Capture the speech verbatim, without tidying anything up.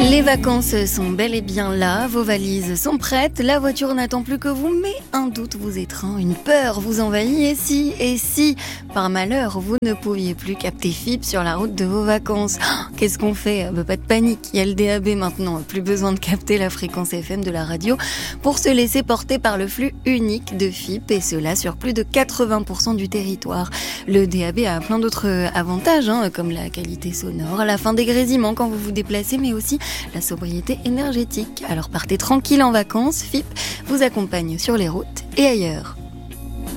Les vacances sont bel et bien là, vos valises sont prêtes, la voiture n'attend plus que vous, mais un doute vous étreint, une peur vous envahit, et si, et si, par malheur, vous ne pouviez plus capter F I P sur la route de vos vacances. Oh, qu'est-ce qu'on fait ? Bah, pas de panique, il y a le D A B maintenant, plus besoin de capter la fréquence F M de la radio pour se laisser porter par le flux unique de F I P, et cela sur plus de quatre-vingts pour cent du territoire. Le D A B a plein d'autres avantages, hein, comme la qualité sonore, la fin des grésillements quand vous vous déplacez, mais aussi la sobriété énergétique. Alors partez tranquille en vacances, F I P vous accompagne sur les routes et ailleurs.